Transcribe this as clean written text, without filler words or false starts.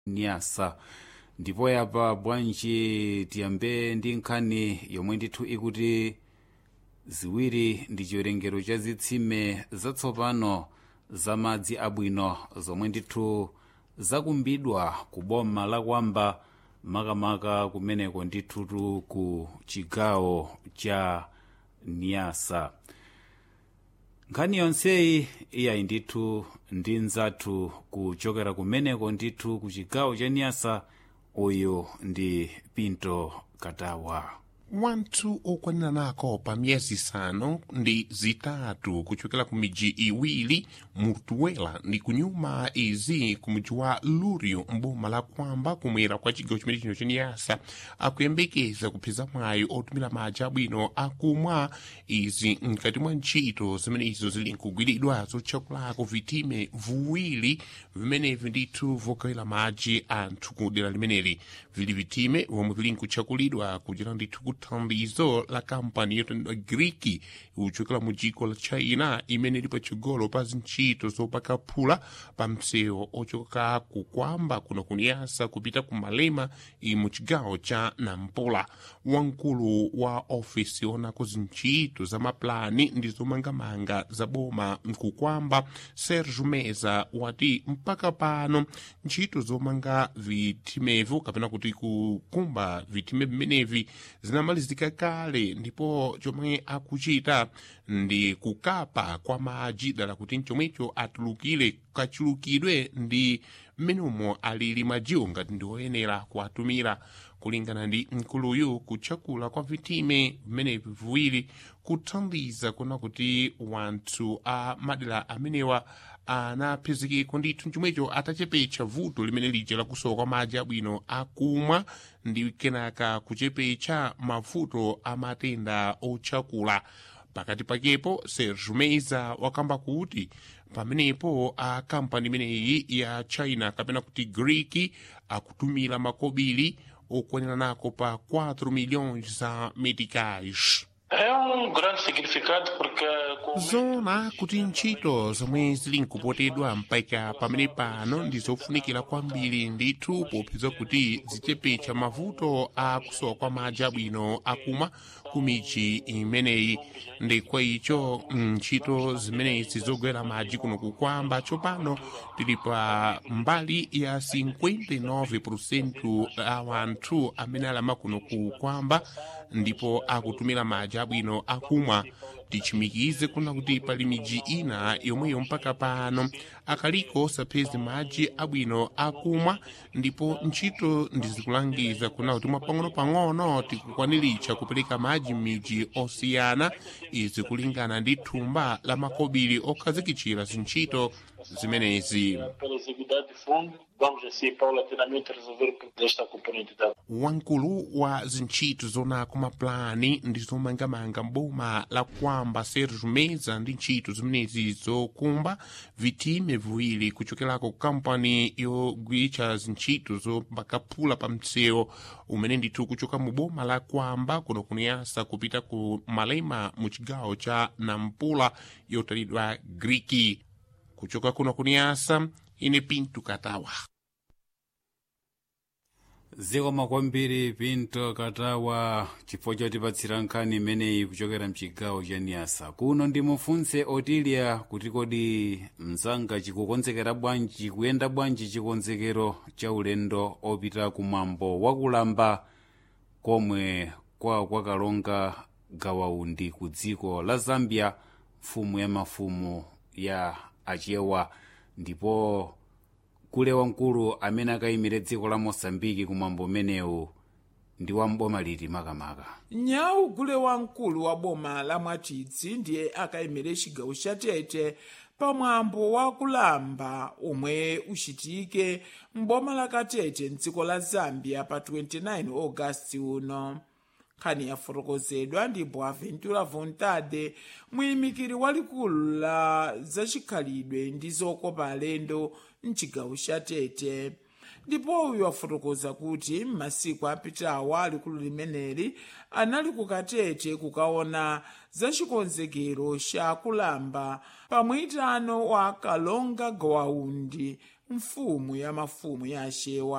Niasa. Ndipo yapa bwanji tiyambe ndi nkhani yomwe ndithu ikuti ziwiri ndi chiwerengero cha zitsime zatsopano za madzi abwino zomwe ndithu zakumbidwa ku boma la Kwamba makamaka kumeneko ndithu ku chigawo cha Niasa. Nkhani yonseyi iyayi ndithu ndi nzathu kuchokera kumeneko ndithu ku chigawo cha Niasa, uyu ndi Pinto Katawa. Wanthu okwanira nako pa miyezi isanu ndi zitatu kuchokera ku midzi iwiri Mutuwela ndi kunyuma izi ku mudzi wa Lurio mboma la Kwamba kumwera kwa chigawo chimene chino cha Niasa akuyembekeza kupeza mwayi otumira madzi abwino akumwa. Izi mkati mwa ntchito zimenezo zili nkugwiridwa zotchakulako vitime viwiri vimenevi ndithu vogawira madzi anthu ku dera limeneli. Vili vitime vomwe vili nkutchakulidwa kuchera ndithu kuthandizo la kampani yotandidwa Griki kuchokera mu dziko la China imene ili patsogolo pa zintchito zopaka phula pa msewu ochoka ku Kwamba kuno ku Niasa kupita ku Malema mu chigawo cha Nampula. Wamkulu wa ofisi yonako zintchito za maplani ndi zomangamanga za boma ku Kwamba Sergio Meza wati mpaka pano ntchito zomanga vitimevu kapena kuti kukumba vitime vimenevi zinamalizika kale, ndipo chomwe akuchita ndi kukapa kwa madzi dala kuti mchomwecho atulukire kachulukidwe ndi mmenemwo alili madziwo ngati ndi oyenera kuatumira. Kulingana ndi mkuluyu kutchakula kwa vitime vimenevi viwiri kuthandiza kuna kuti wanthu a madera amenewa anaphezekeko ndithu chomwecho atachepetsa vuto limene lija lakusowa kwa madzi abwino akumwa ndi kenaka kuchepetsa mavuto a matenda otchakula. Pakati pakepo Sergio Meza wakamba kuti pamenepo a kampani imeneyi ya China kapena kuti Greek akutumira makobiri okwanira nako pa 4 milhões za meticais. É grande significado porque zona kuti ntchito zomwe zili nkupotedwa mpaka pamene pano ndi zofunikira kwambiri ndithu popeza kuti zichepetsa mavuto a kusowa kwa madzi abwino akumwa ku midzi imeneyi. Ndi kwa icho ntchito zimenezi zogwera madzi kuno ku Kwamba tsopano tili pa mbali ya 59% a wanthu amene alama kuno ku Kwamba ndipo akutumira madzi abwino akumwa. Tichimikize kuna kuti pali midzi ina yomweyo mpaka pano akaliko sapezi madzi abwino akumwa, ndipo ntchito ndizikulangiza kuna kuti mwapang'ono-pang'ono tikukwaniritsa kupereka madzi m'midzi osiyana. Izi kulingana ndi thumba la makobiri okhazikitsira zintchito zimenezi. Vamos assim paulatinamente resolver esta componente da. Wamkulu wa zintchito zonako maplani ndi zomangamanga mboma la Kwamba Sergio Meza ndi ntchito zimenezi zokumba vitime viwiri kuchokerako kampani yogwiritsa zintchito zopakaphula pa msewu umene ndithu kuchoka mu boma la Kwamba kuno ku Niasa kupita ku Malema mu chigawo cha Nampula yotalidwa Griki. Kuchoka kuno ku Niasa ine Pinto Katawa. Zikoma kwambiri Pinto Katawa chifukwa chotipatsira nkhani imeneyi kuchokera mchigawo cha Niasa. Kuno ndi mufunse Otilia kuti kodi mzanga chikukonzekera bwanji kuyenda bwanji chikonzekero cha ulendo opita kumwambo wakulamba komwe kwa Kalonga Gawaundi ku dziko la Zambia, mfumu ya mafumu ya Achewa, ndipo kule wamkulu amene akayimire dziko la Mosambiki kumwambo umenewu ndi wamboma liti makamaka. Nyawu gule wamkulu wa boma la Mwatidzi ndiye akayimire chigawo cha Tete pamwambo wa kulamba omwe uchitike mboma la Katete mdziko la Zambia pa 29 Augasti uno. Nkhani yafotokozedwa ndi Boaventura Vontade, muyimikiri walikulu la zachikhalidwe ndi zokopa alendo mchigawo cha Tete. Ndipo uyu wafotokoza kuti m'masiku apitawo alikulu limeneli anali ku Katete kukaona zachikonzekero cha kulamba pamwitano wa Kalonga Gawaundi mfumu ya mafumu ya Axewa